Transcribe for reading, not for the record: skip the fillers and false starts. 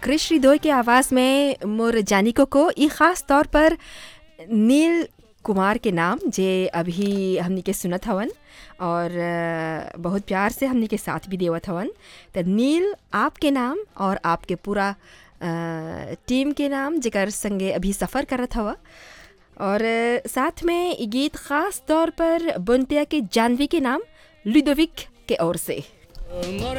क्रिश रिदोय के आवाज़ में मोर जानिको को ई ख़ास तौर पर नील कुमार के नाम जे अभी हमनी के सुनत हवन और बहुत प्यार से हमनी के साथ भी देवत हवन। तो नील, आपके नाम और आपके पूरा टीम के नाम जेकर संगे अभी सफ़र करत हवा, और साथ में ई गीत ख़ास तौर पर बुनतिया के जानवी के नाम लुडोविक के ओर से।